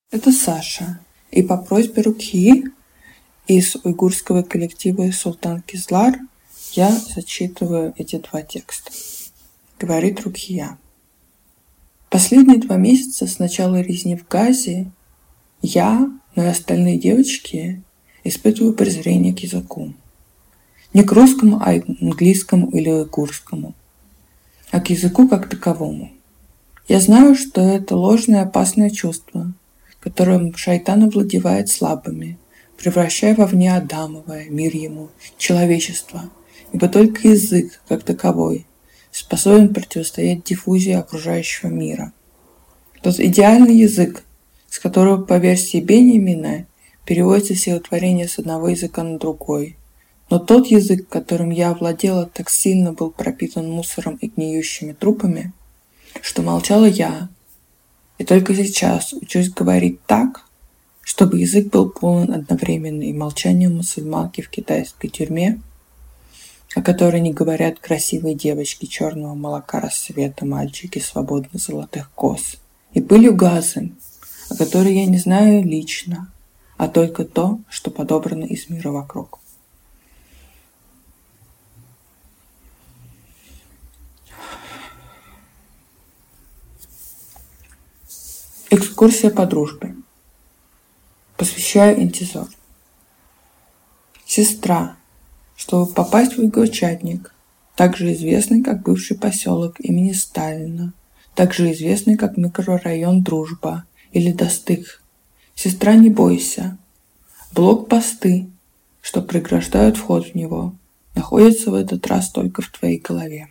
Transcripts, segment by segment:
Это Саша. И по просьбе Рукии из уйгурского коллектива Султан Кизлар я зачитываю эти два текста. Говорит Рукия. Последние 2 месяца с начала резни в Газе я, но и остальные девочки испытываю презрение к языку. Не к русскому, а к английскому или уйгурскому, а к языку как таковому. Я знаю, что это ложное опасное чувство, которым шайтан овладевает слабыми, превращая во вне Адамовое, мир ему, человечество, ибо только язык, как таковой, способен противостоять диффузии окружающего мира. Тот идеальный язык, с которого, по версии Беньямина, переводится стихотворение с одного языка на другой. Но тот язык, которым я овладела, так сильно был пропитан мусором и гниющими трупами, что молчала я, и только сейчас учусь говорить так, чтобы язык был полон одновременно и молчанием мусульманки в китайской тюрьме, о которой не говорят красивые девочки черного молока рассвета, мальчики свободных золотых кос, и пылью Газы, о которой я не знаю лично, а только то, что подобрано из мира вокруг. Экскурсия по дружбе. Посвящаю Интизор. Сестра, чтобы попасть в Уйгурчатник, также известный как бывший поселок имени Сталина, также известный как микрорайон Дружба или Достык. Сестра, не бойся. Блокпосты, что преграждают вход в него, находятся в этот раз только в твоей голове.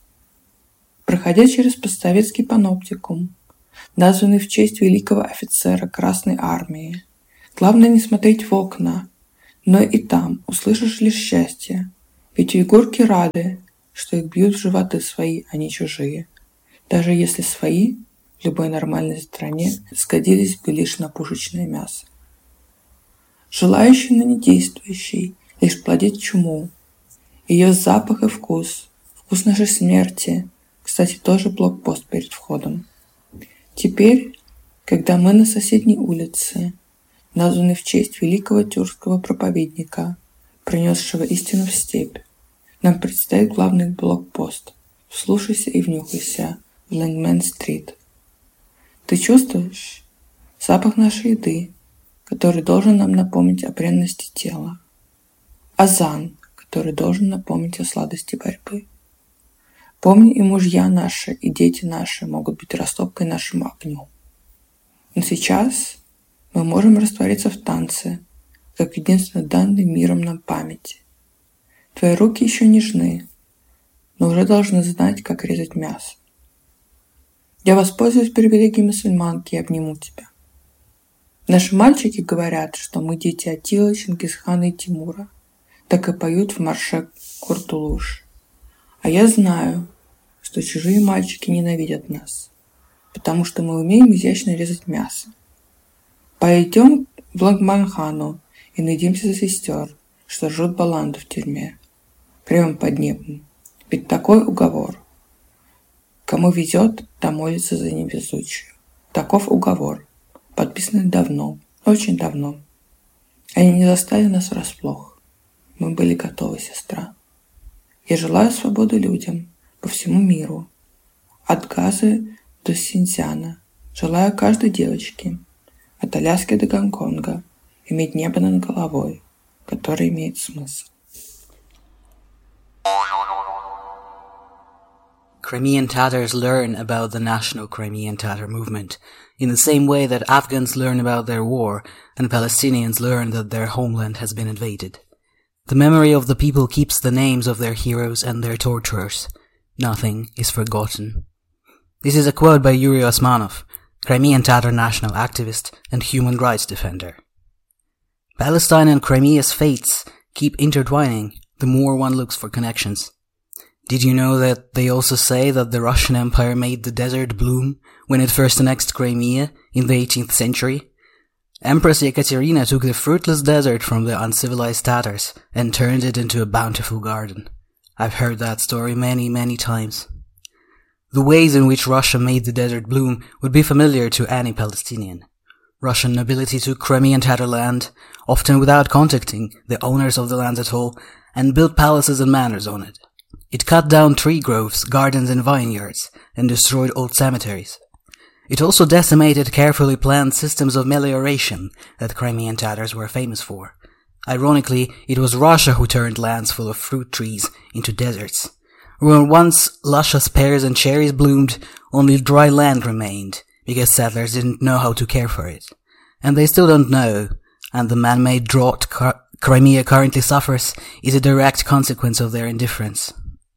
Проходя через постсоветский паноптикум, названный в честь великого офицера Красной Армии, главное не смотреть в окна, но и там услышишь лишь счастье, ведь уйгурки рады, что их бьют в животы свои, а не чужие, даже если свои в любой нормальной стране сгодились бы лишь на пушечное мясо. Желающий, но не действующий, лишь плодит чуму. Ее запах и вкус нашей смерти, кстати, тоже блокпост перед входом. Теперь, когда мы на соседней улице, названной в честь великого тюркского проповедника, принесшего истину в степь, нам предстоит главный блокпост. Вслушайся и внюхайся в Лэнгмен-стрит. Ты чувствуешь запах нашей еды, который должен нам напомнить о бренности тела, азан, который должен напомнить о сладости борьбы. Помни, и мужья наши, и дети наши могут быть растопкой нашему огню. Но сейчас мы можем раствориться в танце, как единственно данной миром нам памяти. Твои руки еще нежны, но уже должны знать, как резать мясо. Я воспользуюсь привилегией мусульманки и обниму тебя. Наши мальчики говорят, что мы дети Атилы, Чингисхана и Тимура, так и поют в марше Куртулуш. А я знаю, что чужие мальчики ненавидят нас, потому что мы умеем изящно резать мясо. Пойдем в Лагманхану и найдемся за сестер, что жрут баланду в тюрьме, прямо под небом. Ведь такой уговор. Кому везет, да молится за невезучую. Таков уговор, подписанный давно, очень давно. Они не застали нас врасплох. Мы были готовы, сестра. Я желаю свободы людям по всему миру, от Газы до Синьцзяна. Желаю каждой девочке, от Аляски до Гонконга, иметь небо над головой, которое имеет смысл. Crimean Tatars learn about the national Crimean Tatar movement in the same way that Afghans learn about their war and Palestinians learn that their homeland has been invaded. The memory of the people keeps the names of their heroes and their torturers. Nothing is forgotten. This is a quote by Yuri Osmanov, Crimean Tatar national activist and human rights defender. Palestine and Crimea's fates keep intertwining the more one looks for connections. Did you know that they also say that the Russian Empire made the desert bloom when it first annexed Crimea in the 18th century? Empress Yekaterina took the fruitless desert from the uncivilized Tatars and turned it into a bountiful garden. I've heard that story many, many times. The ways in which Russia made the desert bloom would be familiar to any Palestinian. Russian nobility took Crimean Tatar land, often without contacting the owners of the land at all, and built palaces and manors on it. It cut down tree groves, gardens and vineyards, and destroyed old cemeteries. It also decimated carefully planned systems of melioration that Crimean Tatars were famous for. Ironically, it was Russia who turned lands full of fruit trees into deserts. Where once luscious pears and cherries bloomed, only dry land remained, because settlers didn't know how to care for it. And they still don't know, and the man-made drought Crimea currently suffers is a direct consequence of their indifference.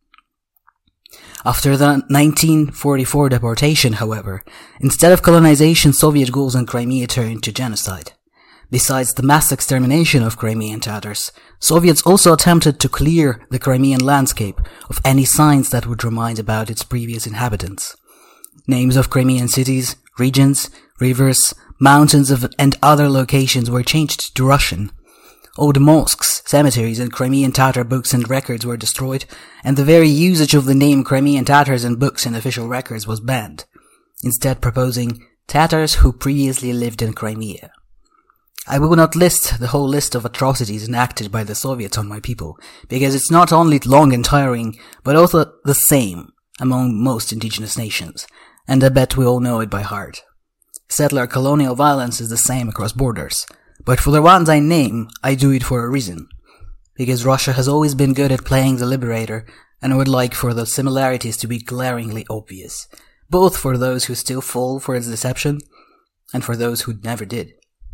After the 1944 deportation, however, instead of colonization, Soviet goals on Crimea turned to genocide. Besides the mass extermination of Crimean Tatars, Soviets also attempted to clear the Crimean landscape of any signs that would remind about its previous inhabitants. Names of Crimean cities, regions, rivers, mountains and other locations were changed to Russian. Old mosques, cemeteries, and Crimean Tatar books and records were destroyed, and the very usage of the name Crimean Tatars in books and official records was banned, instead proposing Tatars who previously lived in Crimea. I will not list the whole list of atrocities enacted by the Soviets on my people, because it's not only long and tiring, but also the same among most indigenous nations, and I bet we all know it by heart. Settler colonial violence is the same across borders, but for the ones I name, I do it for a reason. Because Russia has always been good at playing the liberator, and I would like for the similarities to be glaringly obvious, both for those who still fall for its deception, and for those who never did.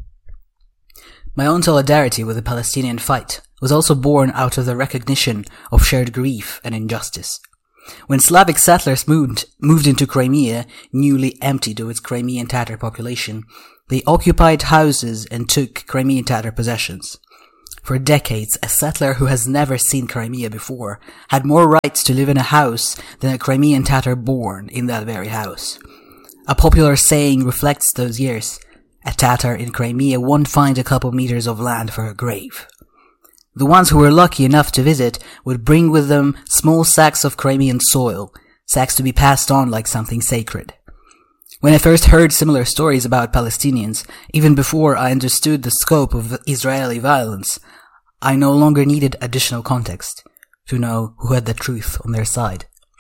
My own solidarity with the Palestinian fight was also born out of the recognition of shared grief and injustice. When Slavic settlers moved into Crimea, newly emptied of its Crimean Tatar population, they occupied houses and took Crimean Tatar possessions. For decades, a settler who has never seen Crimea before had more rights to live in a house than a Crimean Tatar born in that very house. A popular saying reflects those years: a Tatar in Crimea won't find a couple meters of land for a grave. The ones who were lucky enough to visit would bring with them small sacks of Crimean soil, sacks to be passed on like something sacred. When I first heard similar stories about Palestinians, even before I understood the scope of Israeli violence, I no longer needed additional context to know who had the truth on their side.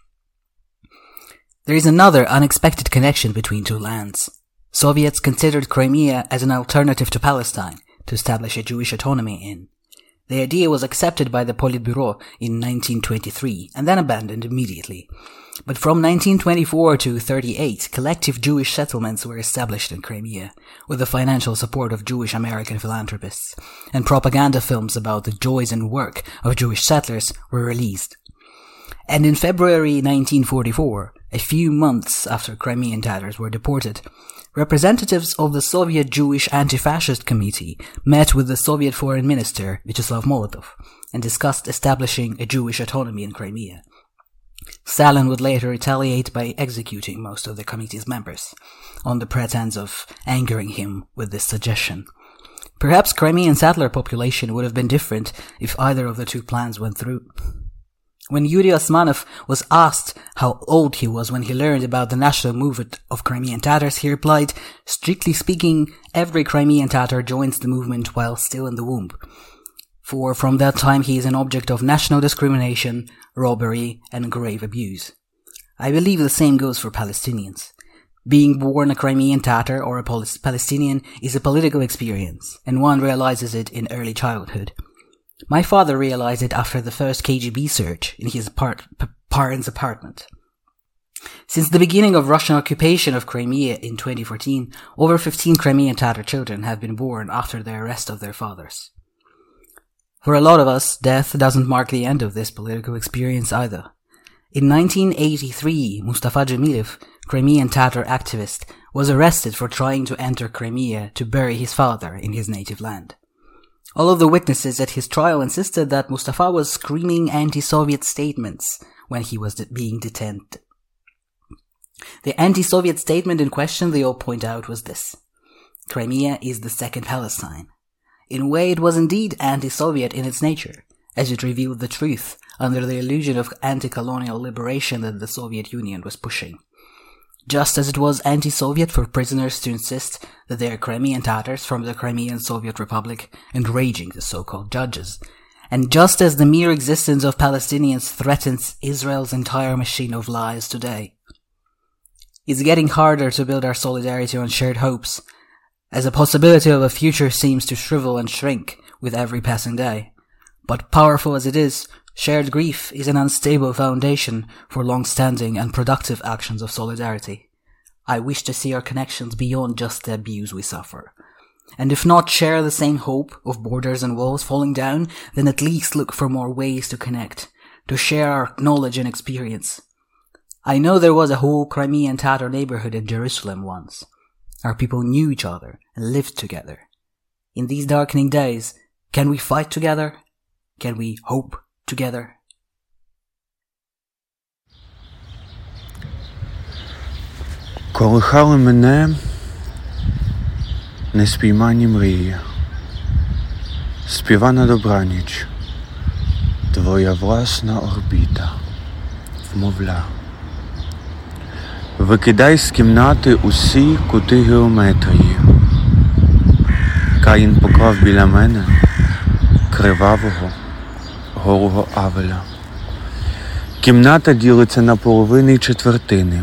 There is another unexpected connection between two lands. Soviets considered Crimea as an alternative to Palestine to establish a Jewish autonomy in. The idea was accepted by the Politburo in 1923 and then abandoned immediately. But from 1924 to 1938, collective Jewish settlements were established in Crimea, with the financial support of Jewish American philanthropists, and propaganda films about the joys and work of Jewish settlers were released. And in February 1944, a few months after Crimean Tatars were deported, representatives of the Soviet Jewish Anti-Fascist Committee met with the Soviet Foreign Minister Vyacheslav Molotov and discussed establishing a Jewish autonomy in Crimea. Stalin would later retaliate by executing most of the committee's members, on the pretense of angering him with this suggestion. Perhaps Crimean settler population would have been different if either of the two plans went through. When Yuri Osmanov was asked how old he was when he learned about the national movement of Crimean Tatars, he replied, "Strictly speaking, every Crimean Tatar joins the movement while still in the womb. For from that time he is an object of national discrimination, robbery, and grave abuse." I believe the same goes for Palestinians. Being born a Crimean Tatar or a Palestinian is a political experience, and one realizes it in early childhood. My father realized it after the first KGB search in his parents' apartment. Since the beginning of Russian occupation of Crimea in 2014, over 15 Crimean Tatar children have been born after the arrest of their fathers. For a lot of us, death doesn't mark the end of this political experience either. In 1983, Mustafa Jamilov, Crimean Tatar activist, was arrested for trying to enter Crimea to bury his father in his native land. All of the witnesses at his trial insisted that Mustafa was screaming anti-Soviet statements when he was being detained. The anti-Soviet statement in question, they all point out, was this: Crimea is the second Palestine. In a way, it was indeed anti-Soviet in its nature, as it revealed the truth under the illusion of anti-colonial liberation that the Soviet Union was pushing. just as it was anti-Soviet for prisoners to insist that they are Crimean Tatars from the Crimean Soviet Republic, enraging the so-called judges. And just as the mere existence of Palestinians threatens Israel's entire machine of lies today. It's getting harder to build our solidarity on shared hopes, as the possibility of a future seems to shrivel and shrink with every passing day. But powerful as it is, shared grief is an unstable foundation for long-standing and productive actions of solidarity. I wish to see our connections beyond just the abuse we suffer. And if not share the same hope of borders and walls falling down, then at least look for more ways to connect, to share our knowledge and experience. I know there was a whole Crimean Tatar neighborhood in Jerusalem once. Our people knew each other and lived together. In these darkening days, can we fight together? Can we hope together? Колихали мене неспіймані мрії, співана добраніч, твоя власна орбіта, вмовля. Викидай з кімнати усі кути геометрії. Каїн поклав біля мене кривавого, голого Авеля. Кімната ділиться на половини й четвертини.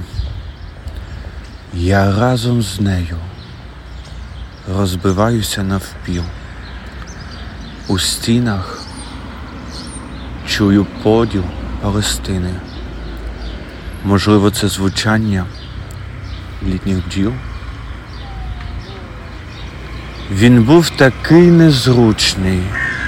Я разом з нею розбиваюся навпіл. У стінах чую поділ Палестини. Можливо, це звучання літніх бджіл? Він був такий незручний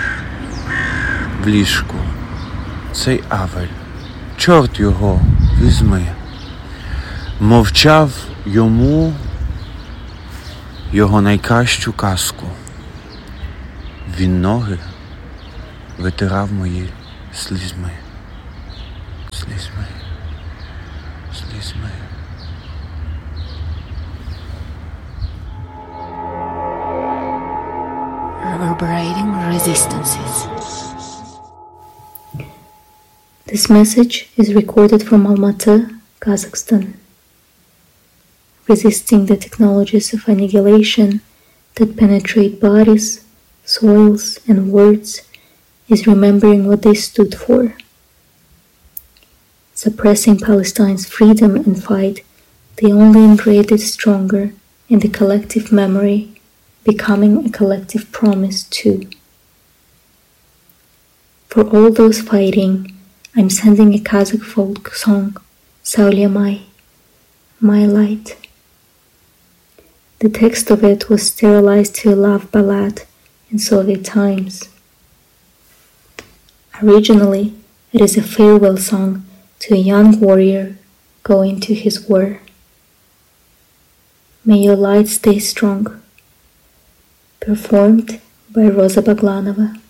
в ліжку, цей Авель, чорт його візьми. Мовчав йому його найкращу казку. Він ноги витирав мої слізьми. Слізьми. Слізьми. Reverberating resistances. This message is recorded from Almaty, Kazakhstan. Resisting the technologies of annihilation that penetrate bodies, soils, and words is remembering what they stood for. Suppressing Palestine's freedom and fight, they only engraved it stronger in the collective memory, becoming a collective promise too. For all those fighting, I'm sending a Kazakh folk song, Saulia Mai, My Light. The text of it was sterilized to a love ballad in Soviet times. Originally, it is a farewell song to a young warrior going to his war. May your light stay strong. Performed by Rosa Baglanova.